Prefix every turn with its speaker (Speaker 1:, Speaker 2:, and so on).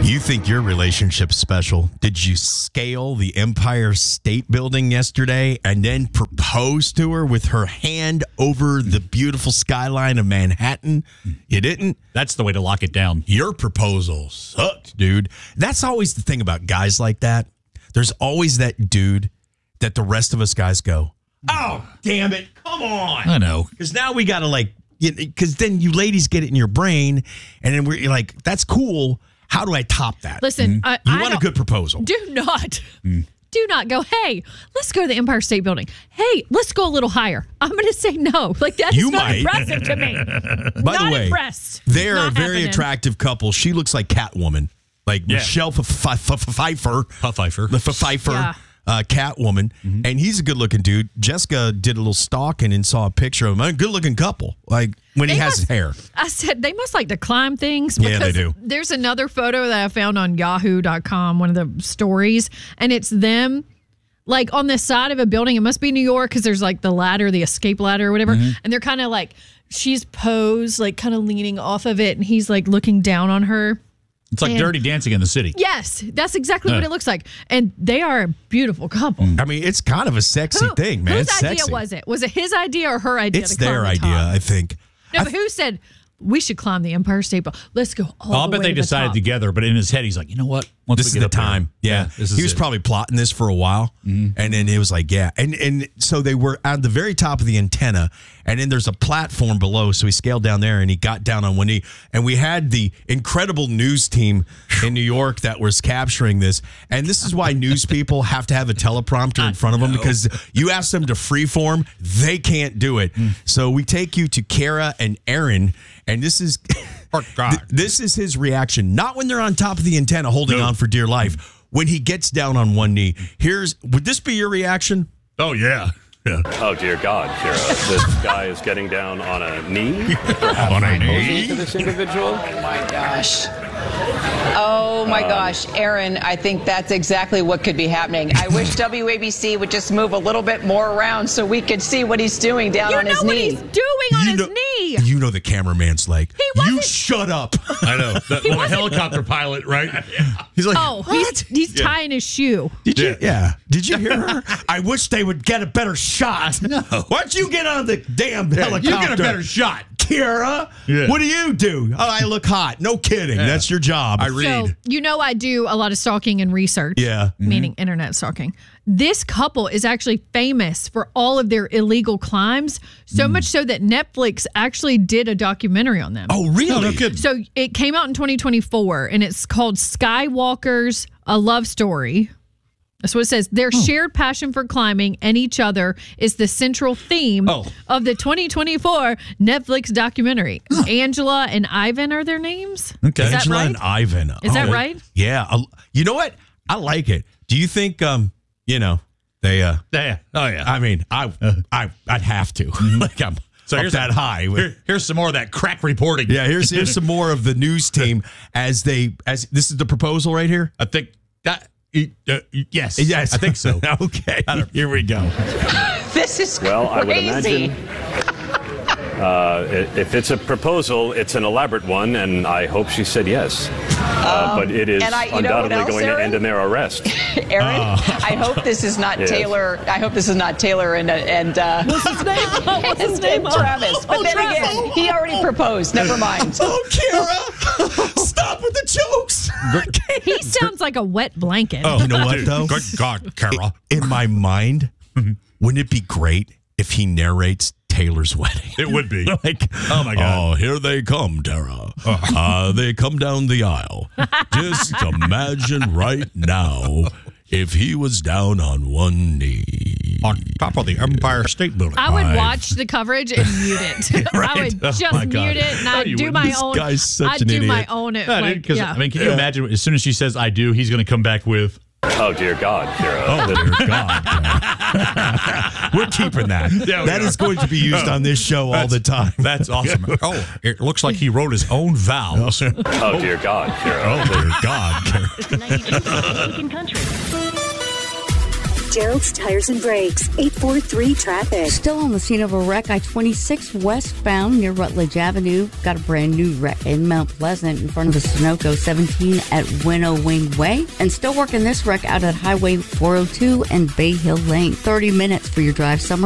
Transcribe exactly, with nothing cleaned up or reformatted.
Speaker 1: You think your relationship's special? Did you scale the Empire State Building yesterday and then propose to her with her hand over the beautiful skyline of Manhattan? You didn't?
Speaker 2: That's the way to lock it down.
Speaker 1: Your proposal sucked, dude. That's always the thing about guys like that. There's always that dude that the rest of us guys go, oh, damn it, come on.
Speaker 2: I know.
Speaker 1: Because now we got to like, because then you ladies get it in your brain, and then we're like, that's cool. How do I top that?
Speaker 3: Listen, mm-hmm. I,
Speaker 1: you
Speaker 3: I
Speaker 1: want a good proposal.
Speaker 3: Do not. Mm. Do not go, hey, let's go to the Empire State Building. Hey, let's go a little higher. I'm going to say no. Like, that's
Speaker 1: you
Speaker 3: not
Speaker 1: might.
Speaker 3: impressive to me.
Speaker 1: By
Speaker 3: not
Speaker 1: the way,
Speaker 3: impressed.
Speaker 1: They're
Speaker 3: not
Speaker 1: a very
Speaker 3: happening.
Speaker 1: attractive couple. She looks like Catwoman. Like yeah. Michelle Pfeiffer.
Speaker 2: Pfeiffer.
Speaker 1: The Pfeiffer.
Speaker 3: Yeah.
Speaker 1: Uh, Catwoman, mm-hmm. and he's a good-looking dude. Jessica did a little stalking and saw a picture of him. A good-looking couple, like when
Speaker 3: they
Speaker 1: he has
Speaker 3: must,
Speaker 1: hair.
Speaker 3: I said they must like to climb things.
Speaker 1: Yeah, they do.
Speaker 3: There's another photo that I found on yahoo dot com, one of the stories, and it's them like on the side of a building. It must be New York because there's like the ladder, the escape ladder or whatever, mm-hmm. and they're kind of like she's posed, like kind of leaning off of it, and he's like looking down on her.
Speaker 2: It's like
Speaker 3: and,
Speaker 2: Dirty Dancing in the city.
Speaker 3: Yes, that's exactly uh. what it looks like. And they are a beautiful couple.
Speaker 1: I mean, it's kind of a sexy
Speaker 3: who,
Speaker 1: thing, man.
Speaker 3: Whose
Speaker 1: it's
Speaker 3: idea
Speaker 1: sexy.
Speaker 3: was it? Was it his idea or her idea?
Speaker 1: It's
Speaker 3: to climb
Speaker 1: their
Speaker 3: the
Speaker 1: idea,
Speaker 3: top?
Speaker 1: I think.
Speaker 3: No,
Speaker 1: I
Speaker 3: but
Speaker 1: th-
Speaker 3: who said we should climb the Empire State Building? Let's go all
Speaker 2: I'll
Speaker 3: the
Speaker 2: bet
Speaker 3: way
Speaker 2: they
Speaker 3: to
Speaker 2: decided
Speaker 3: the top.
Speaker 2: together, but in his head, he's like, you know what? Once
Speaker 1: this
Speaker 2: we
Speaker 1: is
Speaker 2: get
Speaker 1: the
Speaker 2: up
Speaker 1: time.
Speaker 2: There,
Speaker 1: yeah.
Speaker 2: yeah this is
Speaker 1: he was
Speaker 2: it.
Speaker 1: probably plotting this for a while. Mm-hmm. And then it was like, yeah. And and so they were at the very top of the antenna. And then there's a platform below. So he scaled down there and he got down on one knee. And we had the incredible news team in New York that was capturing this. And this is why news people have to have a teleprompter in front of them, because you ask them to freeform, they can't do it. Mm. So we take you to Kara and Aaron. And this is
Speaker 2: oh, God.
Speaker 1: this is his reaction. Not when they're on top of the antenna holding no. on for dear life. When he gets down on one knee. Here's would this be your reaction?
Speaker 2: Oh, yeah. Yeah.
Speaker 4: Oh, dear God, Kara. This guy is getting down on a knee? Perhaps
Speaker 2: on a knee?
Speaker 4: To this individual?
Speaker 5: Oh, my gosh. Oh, my um, gosh. Aaron, I think that's exactly what could be happening. I wish W A B C would just move a little bit more around so we could see what he's doing down
Speaker 3: you
Speaker 5: on his knee.
Speaker 3: You know what he's doing on
Speaker 1: you
Speaker 3: his
Speaker 1: know,
Speaker 3: knee.
Speaker 1: You know the cameraman's like,
Speaker 3: he wasn't,
Speaker 1: you shut up.
Speaker 2: I know. That, well, a helicopter pilot, right?
Speaker 1: He's like,
Speaker 3: oh, he's, he's yeah. tying his shoe.
Speaker 1: Did you? Yeah. yeah. Did you hear her? I wish they would get a better shot. No. Why don't you get on the damn
Speaker 2: yeah,
Speaker 1: helicopter?
Speaker 2: You get a better shot.
Speaker 1: Kara, yeah. what do you do? Oh, I look hot. No kidding. Yeah. That's your job. I read.
Speaker 3: So, you know I do a lot of stalking and research.
Speaker 1: Yeah.
Speaker 3: Meaning
Speaker 1: mm-hmm.
Speaker 3: internet stalking. This couple is actually famous for all of their illegal climbs, so mm. much so that Netflix actually did a documentary on them.
Speaker 1: Oh, really?
Speaker 2: Oh, no kidding.
Speaker 3: So it came out in twenty twenty-four, and it's called Skywalkers, A Love Story. That's what it says. Their oh. shared passion for climbing and each other is the central theme
Speaker 2: oh.
Speaker 3: of the twenty twenty-four Netflix documentary. Huh. Angela and Ivan are their names?
Speaker 1: Okay.
Speaker 3: Is
Speaker 1: Angela
Speaker 3: that right?
Speaker 1: and Ivan.
Speaker 3: Is
Speaker 1: oh,
Speaker 3: that right?
Speaker 1: Yeah. You know what? I like it. Do you think, um, you know, they, uh,
Speaker 2: yeah. Oh, yeah.
Speaker 1: I mean, I, I, I'd have to. like, I'm
Speaker 2: so
Speaker 1: up
Speaker 2: here's
Speaker 1: that
Speaker 2: a,
Speaker 1: high.
Speaker 2: Here, here's some more of that crack reporting.
Speaker 1: Yeah. Here's, here's some more of the news team as they, as this is the proposal right here.
Speaker 2: I think that. Uh, yes.
Speaker 1: Yes.
Speaker 2: I think so.
Speaker 1: Okay.
Speaker 2: Here we go.
Speaker 5: This is
Speaker 4: well,
Speaker 5: crazy.
Speaker 4: I would imagine uh, if it's a proposal, it's an elaborate one, and I hope she said yes. Uh, um, but it is
Speaker 5: I,
Speaker 4: undoubtedly
Speaker 5: else,
Speaker 4: going
Speaker 5: Aaron?
Speaker 4: to end in their arrest.
Speaker 5: Aaron, uh, I hope this is not
Speaker 4: yes.
Speaker 5: Taylor. I hope this is not Taylor and and uh,
Speaker 3: what's his name? What's his name?
Speaker 5: Travis. But
Speaker 3: oh,
Speaker 5: then
Speaker 3: Travis.
Speaker 5: again, he already proposed. Never mind.
Speaker 1: Oh, Kara, stop with the jokes.
Speaker 3: He sounds like a wet blanket.
Speaker 1: Oh, you know what though?
Speaker 2: Good God, Kara.
Speaker 1: In my mind, wouldn't it be great if he narrates Taylor's wedding?
Speaker 2: It would be.
Speaker 1: Like,
Speaker 2: oh my God.
Speaker 1: Oh, here they come, Tara. Uh, uh, they come down the aisle. Just imagine right now if he was down on one knee.
Speaker 2: On top of the Empire State Building.
Speaker 3: I would
Speaker 1: I've...
Speaker 3: watch the coverage and mute it.
Speaker 1: Right?
Speaker 3: I would just
Speaker 1: oh
Speaker 3: mute it and I'd do my
Speaker 1: this
Speaker 3: own.
Speaker 1: Guy's such
Speaker 3: I'd
Speaker 1: an
Speaker 3: do
Speaker 1: idiot.
Speaker 3: my own.
Speaker 2: Yeah,
Speaker 3: like,
Speaker 2: dude,
Speaker 3: yeah.
Speaker 2: I mean, can you yeah. imagine as soon as she says "I do," he's going to come back with.
Speaker 4: Oh, dear God, Kara.
Speaker 1: Oh, dear God. We're keeping that.
Speaker 2: Yeah,
Speaker 1: that
Speaker 2: are.
Speaker 1: is going to be used on this show all the time.
Speaker 2: That's awesome. Oh, it looks like he wrote his own vows.
Speaker 4: Oh, dear God, Kara.
Speaker 1: Oh, dear God, Kara.
Speaker 6: It's the ninety-two percent country. Gerald's Tires and Brakes, eight four three traffic.
Speaker 7: Still on the scene of a wreck, I twenty-six westbound near Rutledge Avenue. Got a brand new wreck in Mount Pleasant in front of the Sunoco seventeen at Winnow Wing Way. And still working this wreck out at Highway four oh two and Bay Hill Lane. thirty minutes for your drive summer.